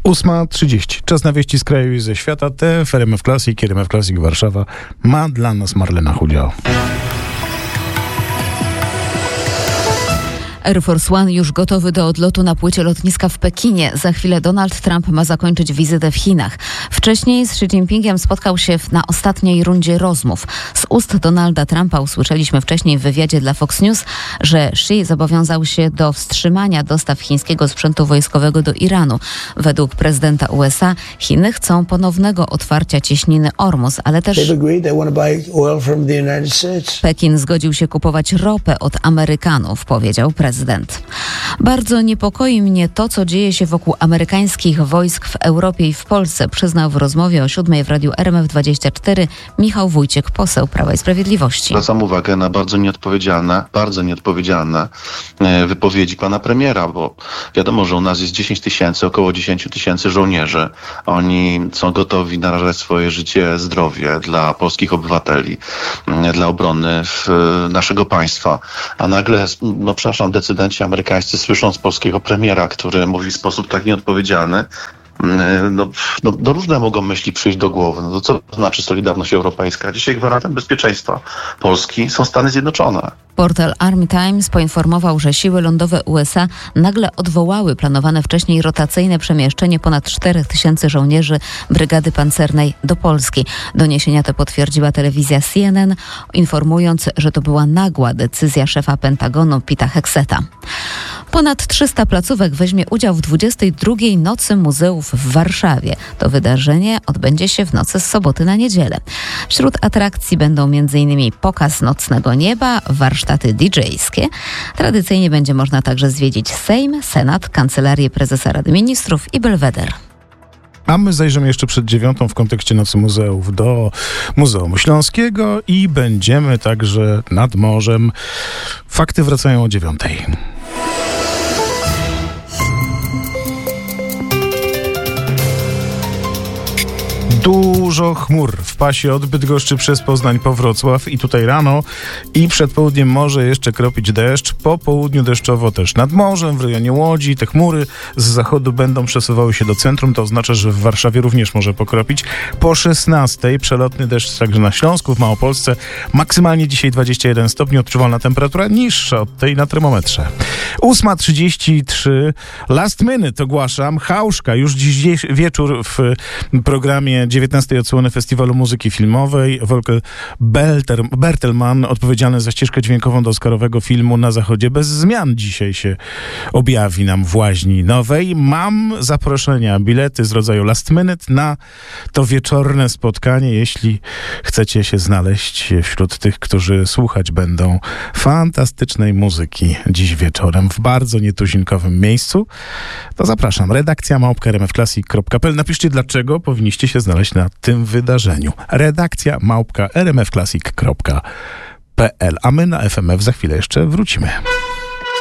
8:30. Czas na wieści z kraju i ze świata. TF RMF Classic, RMF Classic Warszawa ma dla nas Marlena Chudział. Air Force One już gotowy do odlotu na płycie lotniska w Pekinie. Za chwilę Donald Trump ma zakończyć wizytę w Chinach. Wcześniej z Xi Jinpingiem spotkał się na ostatniej rundzie rozmów. Z ust Donalda Trumpa usłyszeliśmy wcześniej w wywiadzie dla Fox News, że Xi zobowiązał się do wstrzymania dostaw chińskiego sprzętu wojskowego do Iranu. Według prezydenta USA Chiny chcą ponownego otwarcia cieśniny Ormus, ale też Pekin zgodził się kupować ropę od Amerykanów, powiedział prezydent. Bardzo niepokoi mnie to, co dzieje się wokół amerykańskich wojsk w Europie i w Polsce, przyznał w rozmowie o 7:00 w radiu RMF24 Michał Wójcik, poseł Prawa i Sprawiedliwości. Zwracam uwagę na bardzo nieodpowiedzialne wypowiedzi pana premiera, bo wiadomo, że u nas jest 10 000, około 10 000 żołnierzy. Oni są gotowi narażać swoje życie, zdrowie dla polskich obywateli, dla obrony naszego państwa. A nagle, decydenci amerykańscy słyszą z polskiego premiera, który mówi w sposób tak nieodpowiedzialny, różne mogą myśli przyjść do głowy. No to co to znaczy solidarność europejska? Dzisiaj gwarantem bezpieczeństwa Polski są Stany Zjednoczone. Portal Army Times poinformował, że siły lądowe USA nagle odwołały planowane wcześniej rotacyjne przemieszczenie ponad 4 000 żołnierzy Brygady Pancernej do Polski. Doniesienia te potwierdziła telewizja CNN, informując, że to była nagła decyzja szefa Pentagonu Peta Hegseta. Ponad 300 placówek weźmie udział w 22. Nocy Muzeów w Warszawie. To wydarzenie odbędzie się w nocy z soboty na niedzielę. Wśród atrakcji będą m.in. pokaz nocnego nieba, warsztaty DJ-skie. Tradycyjnie będzie można także zwiedzić Sejm, Senat, Kancelarię Prezesa Rady Ministrów i Belweder. A my zajrzymy jeszcze przed 9:00 w kontekście Nocy Muzeów do Muzeum Śląskiego i będziemy także nad morzem. Fakty wracają o 9:00. Dużo chmur w pasie od Bydgoszczy przez Poznań po Wrocław i tutaj rano i przed południem może jeszcze kropić deszcz. Po południu deszczowo też nad morzem, w rejonie Łodzi. Te chmury z zachodu będą przesuwały się do centrum. To oznacza, że w Warszawie również może pokropić. Po 16:00 przelotny deszcz także na Śląsku, w Małopolsce. Maksymalnie dzisiaj 21 stopni, odczuwalna temperatura niższa od tej na termometrze. 8:33. Last minute ogłaszam. Hauszka już dziś wieczór w programie 19. odsłony Festiwalu Muzyki Filmowej. Volker Bertelmann, odpowiedzialny za ścieżkę dźwiękową do oscarowego filmu Na Zachodzie bez zmian, dzisiaj się objawi nam w łaźni nowej. Mam zaproszenia, bilety z rodzaju last minute na to wieczorne spotkanie, jeśli chcecie się znaleźć wśród tych, którzy słuchać będą fantastycznej muzyki dziś wieczorem w bardzo nietuzinkowym miejscu. To zapraszam. Redakcja @rmfclassic.pl. Napiszcie, dlaczego powinniście się znaleźć na tym wydarzeniu. Redakcja @rmfclassic.pl. A my na FMF za chwilę jeszcze wrócimy.